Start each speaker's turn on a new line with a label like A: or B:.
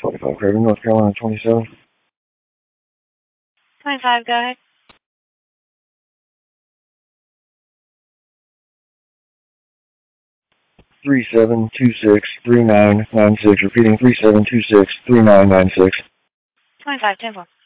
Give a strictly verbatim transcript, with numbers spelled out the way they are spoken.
A: twenty-five Craven, North Carolina, twenty-seven.
B: twenty-five, go ahead.
A: three seven two six three nine nine six. Repeating three seven two six three nine nine six.
B: twenty-five, ten four.